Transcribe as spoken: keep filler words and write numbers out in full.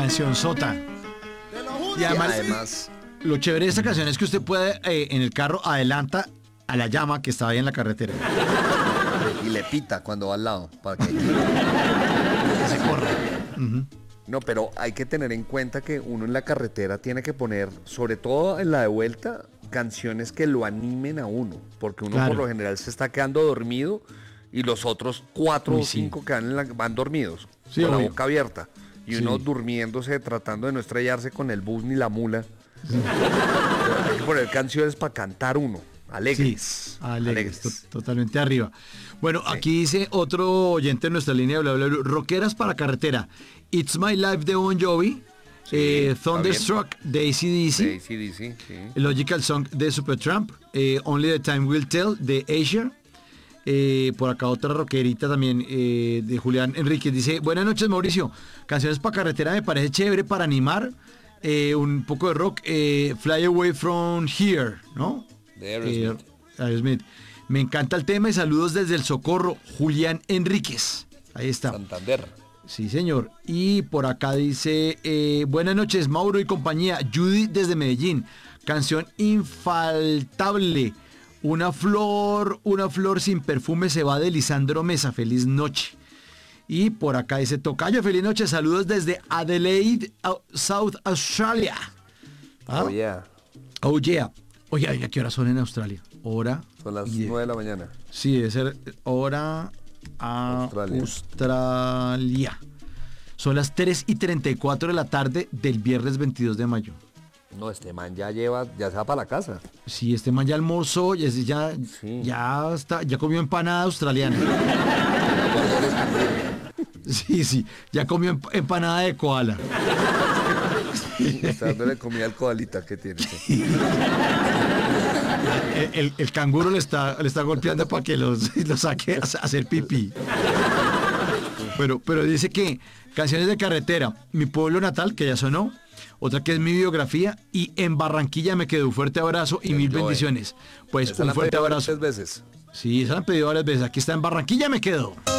canción sota. Y además, Y además lo chévere de esta canción es que usted puede, eh, en el carro, adelanta a la llama que está ahí en la carretera. y le pita cuando va al lado para que Que se corra. Uh-huh. No, pero hay que tener en cuenta que uno en la carretera tiene que poner, sobre todo en la de vuelta, canciones que lo animen a uno, porque uno Claro. por lo general se está quedando dormido y los otros cuatro Uy, o sí. cinco que van, en la- van dormidos, Sí, con la obvio. boca abierta, y Sí. uno durmiéndose, tratando de no estrellarse con el bus ni la mula. Hay que poner canciones para cantar uno, alegres. Sí, alegres, alegres. to- totalmente arriba. Bueno, aquí dice otro oyente en nuestra línea de bla bla bla, rockeras para carretera. It's My Life de Bon Jovi, Sí, eh, está Thunderstruck de A C D C, Sí, A C D C, sí. Logical Song de Supertramp, eh, Only the Time Will Tell de Asia. Eh, por acá otra rockerita también eh, de Julián Enríquez. Dice, buenas noches Mauricio, canciones para carretera me parece chévere para animar, eh, un poco de rock, eh, Fly Away From Here, ¿no? De Aerosmith. Eh, Aerosmith. Me encanta el tema y saludos desde el Socorro, Julián Enríquez. Ahí está. Santander. Sí, señor. Y por acá dice, eh, buenas noches, Mauro y compañía. Judy desde Medellín. Canción infaltable. Una flor, una flor sin perfume se va de Lisandro Mesa. Feliz noche. Y por acá dice, tocayo, feliz noche. Saludos desde Adelaide, Au- South Australia. ¿Ah? Oh, yeah. Oh, yeah. Oye, ¿a qué hora son en Australia? Hora. Son las y de- nueve de la mañana. Sí, debe ser hora a Australia. Australia. Son las tres y treinta y cuatro de la tarde del viernes veintidós de mayo. No, este man ya lleva, ya se va para la casa. Sí, este man ya almorzó, ya, ya, Sí. ya, está, ya comió empanada australiana. Sí, sí, ya comió emp- empanada de koala. Está dándole comida al coalita que tiene. Sí. El, el- el canguro le está, le está golpeando para que los, lo saque a hacer pipí. Pero, pero dice que canciones de carretera, mi pueblo natal, que ya sonó, otra que es mi biografía, y en Barranquilla me quedó un fuerte abrazo y El mil Joe. bendiciones. Pues Esa la un han fuerte pedido abrazo. Tres veces. Sí, se la han pedido varias veces. Aquí está en Barranquilla me quedo.